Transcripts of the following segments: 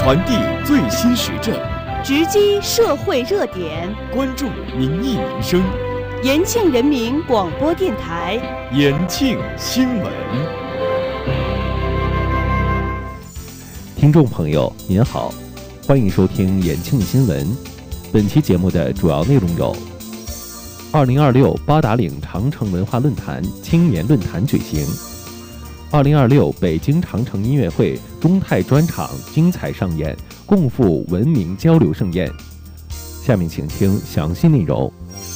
传递最新时政， 直击社会热点， 关注民意民生。 延庆人民广播电台， 延庆新闻。 听众朋友您好，欢迎收听延庆新闻。本期节目的主要内容有：2026八达岭长城文化论坛青年论坛举行；2026北京长城音乐会中泰专场精彩上演，共赴文明交流盛宴。下面请听详细内容。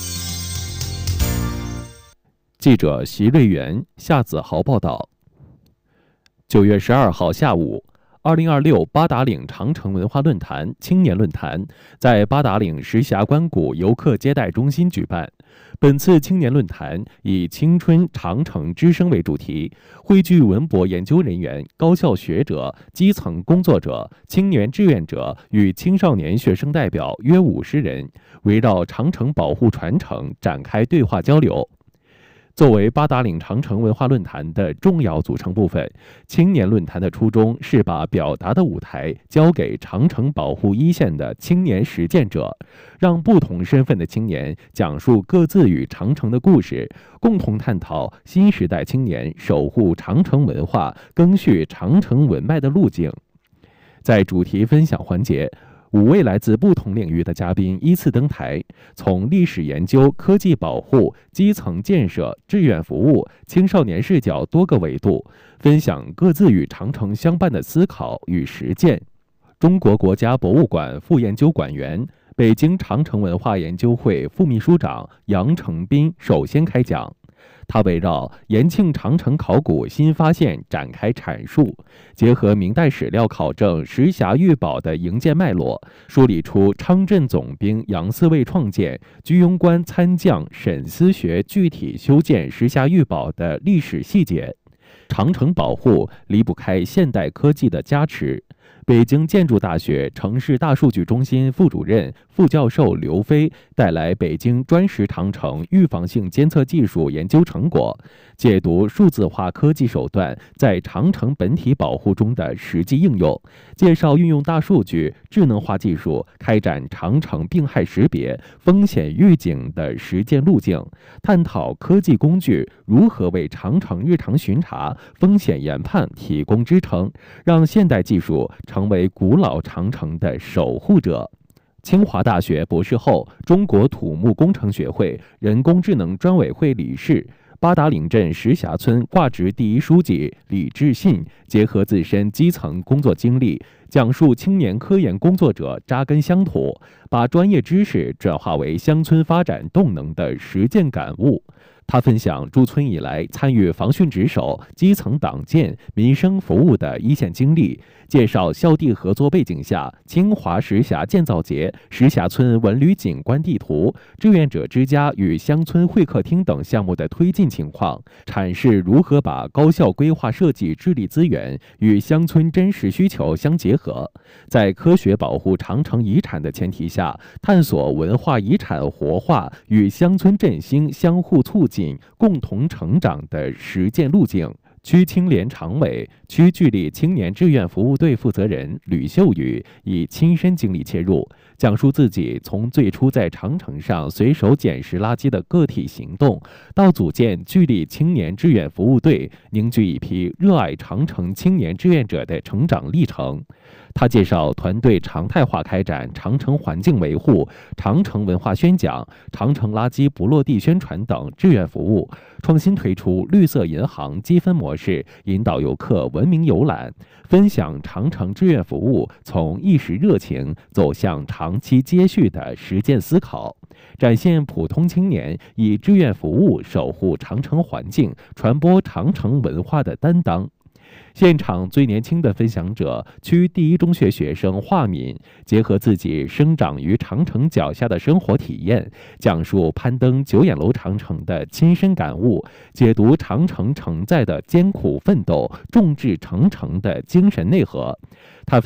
记者席瑞元、夏子豪报道。9月12号下午，2026八达岭长城文化论坛青年论坛在八达岭石峡关谷游客接待中心举办。本次青年论坛以青春长城之声为主题，汇聚文博研究人员、高校学者、基层工作者、青年志愿者与青少年学生代表约50人，围绕长城保护传承展开对话交流。作为八达岭长城文化论坛的重要组成部分，青年论坛的初衷是把表达的舞台交给长城保护一线的青年实践者，让不同身份的青年讲述各自与长城的故事，共同探讨新时代青年守护长城文化、赓续长城文脉的路径。在主题分享环节，5位来自不同领域的嘉宾依次登台，从历史研究、科技保护、基层建设、志愿服务、青少年视角多个维度，分享各自与长城相伴的思考与实践。中国国家博物馆副研究馆员、北京长城文化研究会副秘书长杨成斌首先开讲。他围绕延庆长城考古新发现展开阐述，结合明代史料考证石峡玉堡的营建脉络，梳理出昌镇总兵杨嗣卫创建、居庸关参将沈思学具体修建石峡玉堡的历史细节。长城保护离不开现代科技的加持。北京建筑大学城市大数据中心副主任、副教授刘飞带来北京砖石长城预防性监测技术研究成果，解读数字化科技手段在长城本体保护中的实际应用，介绍运用大数据、智能化技术开展长城病害识别、风险预警的实践路径，探讨科技工具如何为长城日常巡查、风险研判提供支撑，让现代技术成为古老长城的守护者。清华大学博士后、中国土木工程学会人工智能专委会理事、八达岭镇石峡村挂职第一书记李志信，结合自身基层工作经历，讲述青年科研工作者扎根乡土，把专业知识转化为乡村发展动能的实践感悟。他分享驻村以来参与防汛值守、基层党建、民生服务的一线经历，介绍校地合作背景下清华石峡建造节、石峡村文旅景观地图、志愿者之家与乡村会客厅等项目的推进情况，阐释如何把高校规划设计智力资源与乡村真实需求相结合，在科学保护长城遗产的前提下，探索文化遗产活化与乡村振兴相互促进、共同成长的实践路径。区青联常委、区聚力青年志愿服务队负责人吕秀宇以亲身经历切入，讲述自己从最初在长城上随手捡拾垃圾的个体行动，到组建聚力青年志愿服务队，凝聚一批热爱长城青年志愿者的成长历程。他介绍团队常态化开展长城环境维护、长城文化宣讲、长城垃圾不落地宣传等志愿服务，创新推出绿色银行积分模式，引导游客文明游览，分享长城志愿服务从一时热情走向长期接续的实践思考，展现普通青年以志愿服务守护长城环境、传播长城文化的担当。现场最年轻的分享者，区第一中学学生华敏，结合自己生长于长城脚下的生活体验，讲述攀登九眼楼长城的亲身感悟，解读长城承载的艰苦奋斗、众志成城的精神内核。他